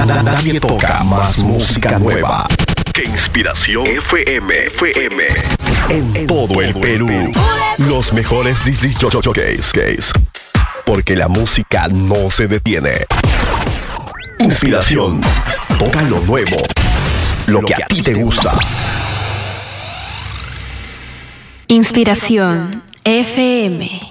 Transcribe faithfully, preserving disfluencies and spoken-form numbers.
Nadie toca más música nueva que Inspiración F M. F M. En todo el Perú. Los mejores disc jockeys. Porque la música no se detiene. Inspiración. Toca lo nuevo. Lo que a ti te gusta. Inspiración F M.